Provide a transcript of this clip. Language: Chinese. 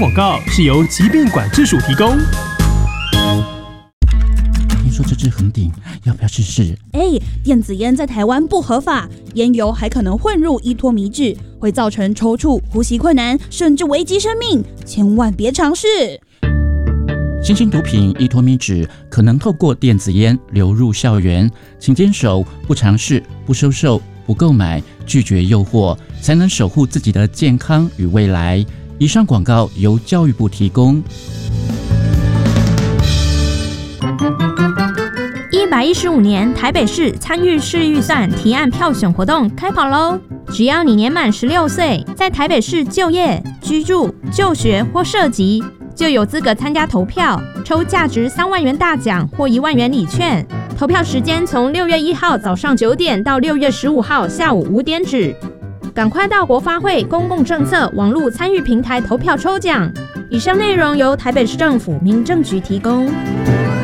广告是由疾病管制署提供。 听说这支很顶，要不要试试？ 电子烟在台湾不合法，烟油还可能混入依托米脂，会造成抽搐、呼吸困难，甚至危及生命，千万别尝试。 新型毒品依托米脂可能透过电子烟流入校园，请坚守不尝试、不收受、不购买、拒绝诱惑，才能守护自己的健康与未来。以上广告由教育部提供。 115年台北市参与式预算提案票选活动开跑喽！只要你年满16岁，在台北市就业、居住、就学或涉及，就有资格参加投票，抽价值3万元大奖或1万元礼券。投票时间从6月1号早上9点到6月15号下午5点止。赶快到国发会公共政策网络参与平台投票抽奖。以上内容由台北市政府民政局提供。